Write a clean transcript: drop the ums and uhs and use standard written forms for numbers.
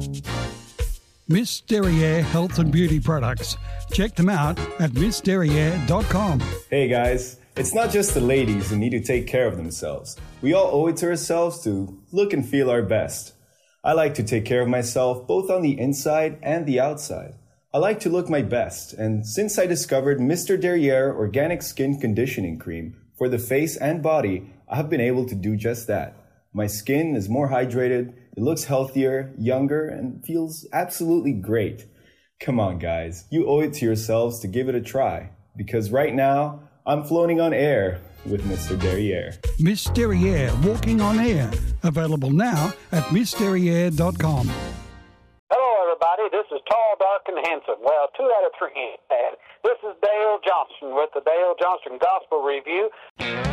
Miss Derriere Health and Beauty Products. Check them out at missderriere.com. Hey guys, it's not just the ladies who need to take care of themselves. We all owe it to ourselves to look and feel our best. I like to take care of myself both on the inside and the outside. I like to look my best, and since I discovered Mr. Derriere Organic Skin Conditioning Cream for the face and body, I have been able to do just that. My skin is more hydrated, it looks healthier, younger, and feels absolutely great. Come on, guys, you owe it to yourselves to give it a try, because right now, I'm floating on air with Mr. Derriere. Miss Derriere Walking on Air. Available now at missderriere.com. Hello, everybody. This is Tall, Dark, and Handsome. Well, 2 out of 3 ain't bad. This is Dale Johnson with the Dale Johnson Gospel Review.